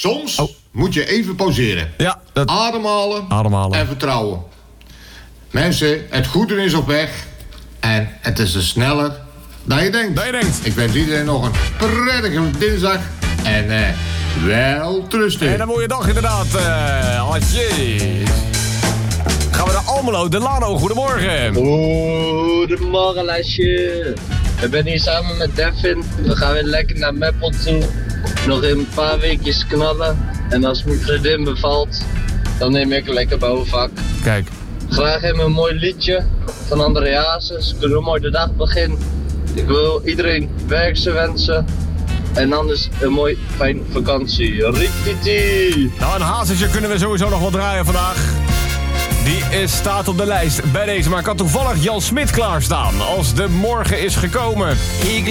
Soms moet je even pauzeren. Ja, Ademhalen en vertrouwen. Mensen, het goede is op weg. En het is er sneller dan je denkt. Ik wens iedereen nog een prettige dinsdag. En wel trusten. En een mooie dag inderdaad. Gaan we naar Almelo. Delano, goedemorgen. Goedemorgen, Lesje. Ik ben hier samen met Devin. We gaan weer lekker naar Meppel toe. Nog een paar weekjes knallen. En als mijn vriendin bevalt, dan neem ik een lekker bouwvak. Kijk. Graag even een mooi liedje van André Hazes. Kunnen we mooi de dag beginnen. Ik wil iedereen werkse wensen. En anders een mooi fijn vakantie. Rititi! Nou, een Hazesje kunnen we sowieso nog wel draaien vandaag. Die staat op de lijst bij deze. Maar ik had toevallig Jan Smit klaarstaan als de morgen is gekomen.